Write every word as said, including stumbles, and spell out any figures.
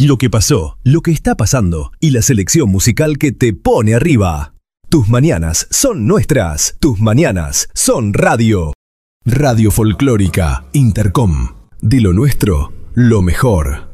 lo que pasó, lo que está pasando y la selección musical que te pone arriba. Tus mañanas son nuestras, tus mañanas son radio. Radio Folclórica Intercom. De lo nuestro, lo mejor.